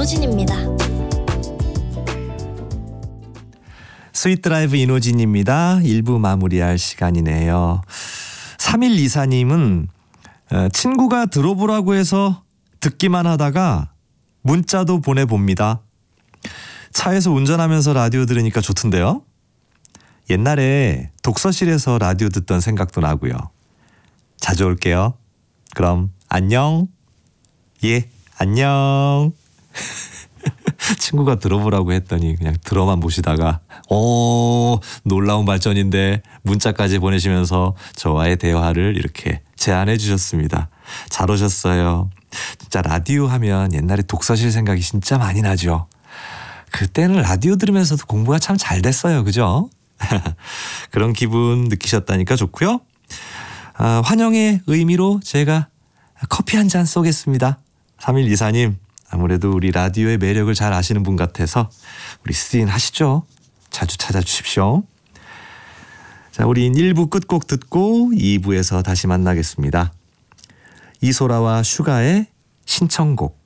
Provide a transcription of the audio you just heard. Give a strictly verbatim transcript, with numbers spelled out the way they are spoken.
이노진입니다. 스윗 드라이브 이노진입니다. 일 부 마무리할 시간이네요. 삼일이사님은 친구가 들어보라고 해서 듣기만 하다가 문자도 보내봅니다. 차에서 운전하면서 라디오 들으니까 좋던데요. 옛날에 독서실에서 라디오 듣던 생각도 나고요. 자주 올게요. 그럼 안녕. 예, 안녕. 친구가 들어보라고 했더니 그냥 들어만 보시다가 오, 놀라운 발전인데 문자까지 보내시면서 저와의 대화를 이렇게 제안해 주셨습니다. 잘 오셨어요. 진짜 라디오 하면 옛날에 독서실 생각이 진짜 많이 나죠. 그때는 라디오 들으면서도 공부가 참 잘 됐어요. 그죠? 그런 기분 느끼셨다니까 좋고요. 아, 환영의 의미로 제가 커피 한 잔 쏘겠습니다. 삼일이사님, 아무래도 우리 라디오의 매력을 잘 아시는 분 같아서 우리 스인 하시죠. 자주 찾아주십시오. 자, 우린 일 부 끝곡 듣고 이 부에서 다시 만나겠습니다. 이소라와 슈가의 신청곡.